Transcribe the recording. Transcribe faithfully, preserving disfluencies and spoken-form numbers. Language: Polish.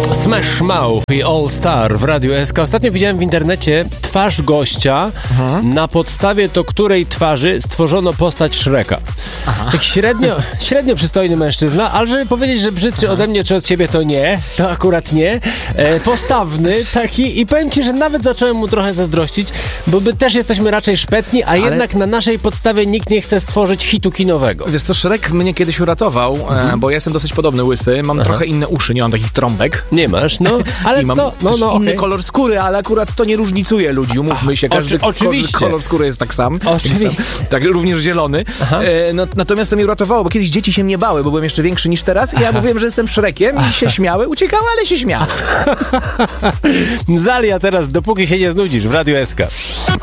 Smash Mouth i All Star w Radiu S K. Ostatnio widziałem w internecie twarz gościa, mhm. na podstawie to której twarzy stworzono postać Shreka. Aha. Tak średnio, średnio przystojny mężczyzna, ale żeby powiedzieć, że brzydszy Aha. ode mnie czy od ciebie, to nie. To akurat nie. E, postawny taki i powiem ci, że nawet zacząłem mu trochę zazdrościć, bo my też jesteśmy raczej szpetni, a ale... jednak na naszej podstawie nikt nie chce stworzyć hitu kinowego. Wiesz co, Shrek mnie kiedyś uratował, mhm. e, bo ja jestem dosyć podobny łysy, mam Aha. trochę inne uszy, nie mam takich trąbek. Nie masz, no, ale I mam no, no, no, inny okay. kolor skóry, ale akurat to nie różnicuje ludzi, umówmy się, każdy Oczy, oczywiście. kolor skóry jest tak sam. Oczywiście. Sam, tak, również zielony. E, no, natomiast to mnie uratowało, bo kiedyś dzieci się mnie bały, bo byłem jeszcze większy niż teraz i ja Aha. mówiłem, że jestem Shrekiem i się śmiały, uciekały, ale się śmiały. Zalia teraz, dopóki się nie znudzisz w Radiu S K.